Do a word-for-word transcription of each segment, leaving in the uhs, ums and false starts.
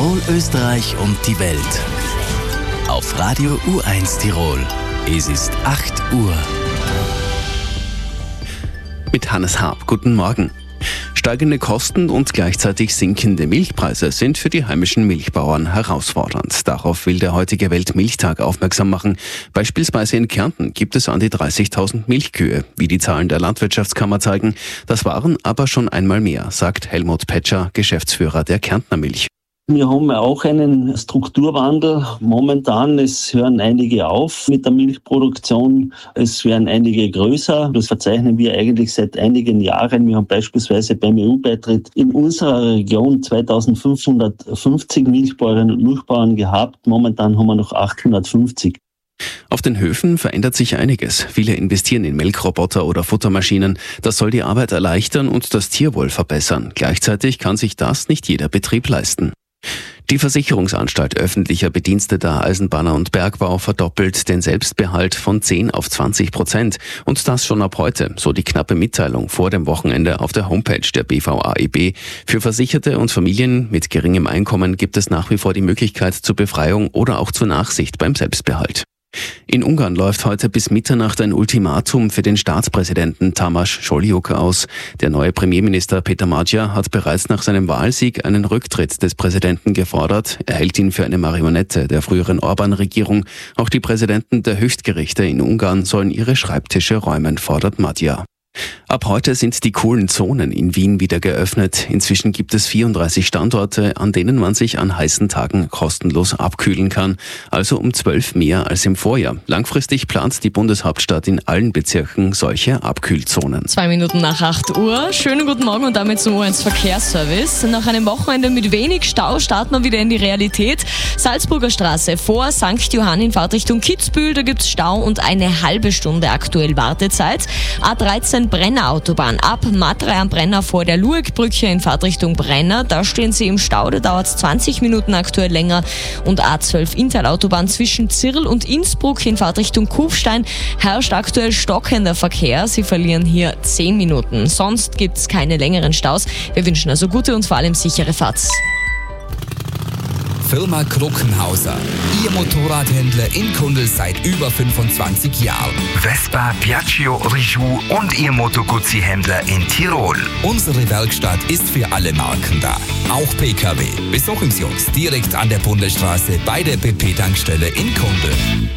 Tirol, Österreich und die Welt. Auf Radio U eins Tirol. Es ist acht Uhr. Mit Hannes Haab. Guten Morgen. Steigende Kosten und gleichzeitig sinkende Milchpreise sind für die heimischen Milchbauern herausfordernd. Darauf will der heutige Weltmilchtag aufmerksam machen. Beispielsweise in Kärnten gibt es an die dreißigtausend Milchkühe. Wie die Zahlen der Landwirtschaftskammer zeigen, das waren aber schon einmal mehr, sagt Helmut Petscher, Geschäftsführer der Kärntner Milch. Wir haben auch einen Strukturwandel. Momentan, es hören einige auf mit der Milchproduktion. Es werden einige größer. Das verzeichnen wir eigentlich seit einigen Jahren. Wir haben beispielsweise beim E U-Beitritt in unserer Region zweitausendfünfhundertfünfzig Milchbäuerinnen und Milchbauern gehabt. Momentan haben wir noch achthundertfünfzig. Auf den Höfen verändert sich einiges. Viele investieren in Melkroboter oder Futtermaschinen. Das soll die Arbeit erleichtern und das Tierwohl verbessern. Gleichzeitig kann sich das nicht jeder Betrieb leisten. Die Versicherungsanstalt öffentlicher Bediensteter Eisenbahner und Bergbau verdoppelt den Selbstbehalt von zehn auf zwanzig Prozent. Und das schon ab heute, so die knappe Mitteilung vor dem Wochenende auf der Homepage der B V A E B. Für Versicherte und Familien mit geringem Einkommen gibt es nach wie vor die Möglichkeit zur Befreiung oder auch zur Nachsicht beim Selbstbehalt. In Ungarn läuft heute bis Mitternacht ein Ultimatum für den Staatspräsidenten Tamás Solyuk aus. Der neue Premierminister Peter Magyar hat bereits nach seinem Wahlsieg einen Rücktritt des Präsidenten gefordert. Er hält ihn für eine Marionette der früheren Orban-Regierung. Auch die Präsidenten der Höchstgerichte in Ungarn sollen ihre Schreibtische räumen, fordert Magyar. Ab heute sind die coolen Zonen in Wien wieder geöffnet. Inzwischen gibt es vierunddreißig Standorte, an denen man sich an heißen Tagen kostenlos abkühlen kann. Also um zwölf mehr als im Vorjahr. Langfristig plant die Bundeshauptstadt in allen Bezirken solche Abkühlzonen. Zwei Minuten nach acht Uhr. Schönen guten Morgen und damit zum U eins Verkehrsservice. Nach einem Wochenende mit wenig Stau starten wir wieder in die Realität. Salzburger Straße vor Sankt Johann in Fahrtrichtung Kitzbühel. Da gibt's Stau und eine halbe Stunde aktuell Wartezeit. A dreizehn Brenner Autobahn ab Matrei am Brenner vor der Luegbrücke in Fahrtrichtung Brenner. Da stehen Sie im Stau, da dauert es zwanzig Minuten aktuell länger. Und A zwölf Intalautobahn zwischen Zirl und Innsbruck in Fahrtrichtung Kufstein herrscht aktuell stockender Verkehr. Sie verlieren hier zehn Minuten. Sonst gibt es keine längeren Staus. Wir wünschen also gute und vor allem sichere Fahrt. Firma Kruckenhauser. Ihr Motorradhändler in Kundl seit über fünfundzwanzig Jahren. Vespa, Piaggio, Rijou und Ihr Moto Guzzi-Händler in Tirol. Unsere Werkstatt ist für alle Marken da. Auch P K W. Besuchen Sie uns direkt an der Bundesstraße bei der B P-Tankstelle in Kundl.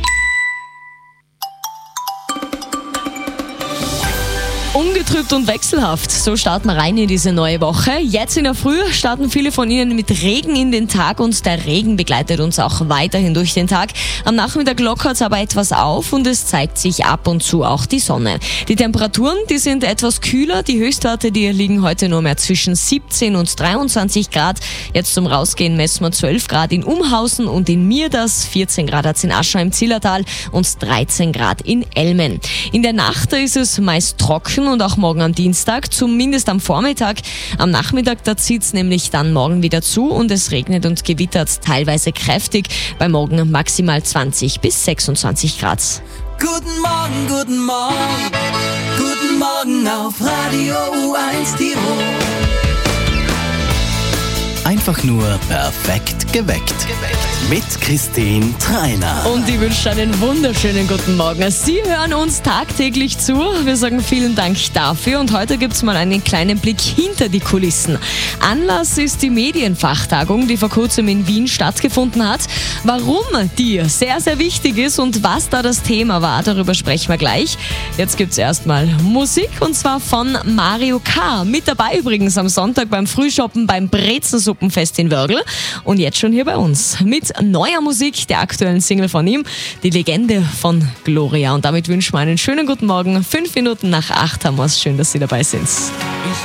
Ungetrübt und wechselhaft, so starten wir rein in diese neue Woche. Jetzt in der Früh starten viele von Ihnen mit Regen in den Tag und der Regen begleitet uns auch weiterhin durch den Tag. Am Nachmittag lockert es aber etwas auf und es zeigt sich ab und zu auch die Sonne. Die Temperaturen, die sind etwas kühler. Die Höchstwerte, die liegen heute nur mehr zwischen siebzehn und dreiundzwanzig Grad. Jetzt zum Rausgehen messen wir zwölf Grad in Umhausen und in Mirders, vierzehn Grad hat's in Aschau im Zillertal und dreizehn Grad in Elmen. In der Nacht da ist es meist trocken und auch morgen am Dienstag, zumindest am Vormittag. Am Nachmittag, da zieht's nämlich dann morgen wieder zu und es regnet und gewittert teilweise kräftig. Bei morgen maximal zwanzig bis sechsundzwanzig Grad. Guten Morgen, guten Morgen, guten Morgen auf Radio U eins Tirol. Einfach nur perfekt geweckt. Mit Christine Treiner. Und ich wünsche einen wunderschönen guten Morgen. Sie hören uns tagtäglich zu. Wir sagen vielen Dank dafür. Und heute gibt es mal einen kleinen Blick hinter die Kulissen. Anlass ist die Medienfachtagung, die vor kurzem in Wien stattgefunden hat. Warum die sehr, sehr wichtig ist und was da das Thema war, darüber sprechen wir gleich. Jetzt gibt es erstmal Musik und zwar von Mario K. Mit dabei übrigens am Sonntag beim Frühshoppen beim Brezensuppenfest in Wörgl. Und jetzt schon hier bei uns mit neuer Musik, der aktuellen Single von ihm, die Legende von Gloria. Und damit wünschen wir einen schönen guten Morgen. Fünf Minuten nach acht haben wir es. Schön, dass Sie dabei sind.